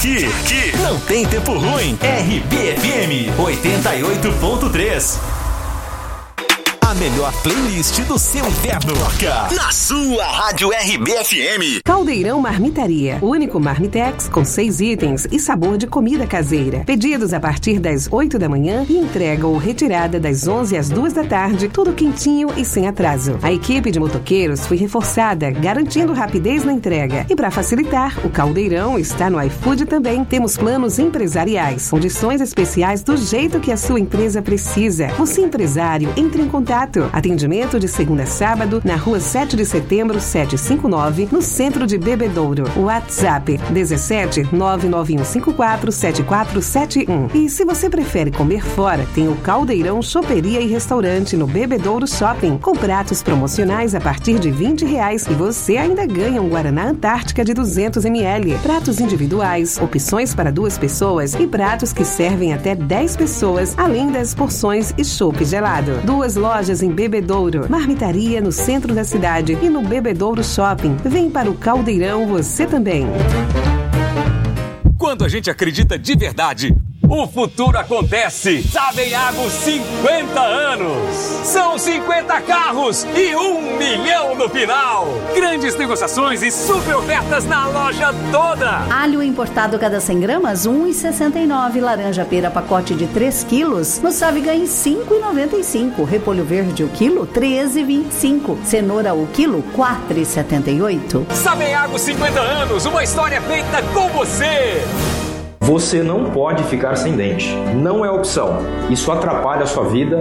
Aqui não tem tempo ruim. RBFM 88.3. A melhor playlist do seu inverno toca na sua rádio RBFM. Caldeirão Marmitaria, o único marmitex com 6 itens e sabor de comida caseira. Pedidos a partir das 8 da manhã e entrega ou retirada das 11 às 2 da tarde, tudo quentinho e sem atraso. A equipe de motoqueiros foi reforçada, garantindo rapidez na entrega. E para facilitar, o Caldeirão está no iFood também. Temos planos empresariais, condições especiais do jeito que a sua empresa precisa. Você empresário, entre em contato. Atendimento de segunda a sábado na rua 7 de setembro 759, no centro de Bebedouro. WhatsApp 17 99154 7471. E se você prefere comer fora, tem o Caldeirão Choperia e Restaurante no Bebedouro Shopping, com pratos promocionais a partir de R$20 e você ainda ganha um Guaraná Antártica de 200 ml. Pratos individuais, opções para 2 pessoas e pratos que servem até 10 pessoas, além das porções e chopp gelado. 2 lojas em Bebedouro, marmitaria no centro da cidade e no Bebedouro Shopping. Vem para o Caldeirão você também. Quando a gente acredita de verdade, o futuro acontece. Sabeago 50 anos. São 50 carros e 1 milhão no final. Grandes negociações e super ofertas na loja toda. Alho importado cada 100 gramas, R$ 1,69. Laranja pera pacote de 3 quilos. No Savigan, R$ 5,95. Repolho verde o quilo, R$ 13,25. Cenoura o quilo, R$ 4,78. Sabeago 50 anos, uma história feita com você. Você não pode ficar sem dente. Não é opção. Isso atrapalha a sua vida